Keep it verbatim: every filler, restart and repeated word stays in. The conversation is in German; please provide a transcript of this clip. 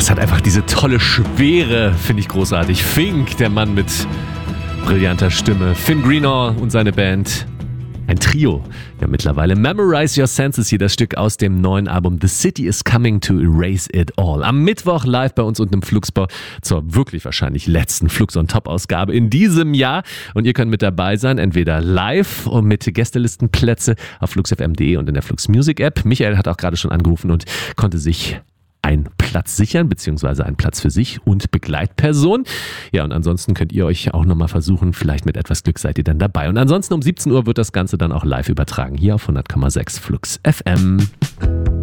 es hat einfach diese tolle Schwere, finde ich großartig. Fink, der Mann mit brillanter Stimme. Finn Greenaw und seine Band. Ein Trio. Ja, mittlerweile Memorize Your Senses, hier das Stück aus dem neuen Album The City is Coming to Erase It All. Am Mittwoch live bei uns unten im Flugsbau zur wirklich wahrscheinlich letzten Flux on Top Ausgabe in diesem Jahr. Und ihr könnt mit dabei sein, entweder live und mit Gästelistenplätze auf flux f m punkt de und in der Flux Music App. Michael hat auch gerade schon angerufen und konnte sich einen Platz sichern, beziehungsweise einen Platz für sich und Begleitperson. Ja, und ansonsten könnt ihr euch auch nochmal versuchen, vielleicht mit etwas Glück seid ihr dann dabei. Und ansonsten um siebzehn Uhr wird das Ganze dann auch live übertragen, hier auf hundert Komma sechs Flux F M.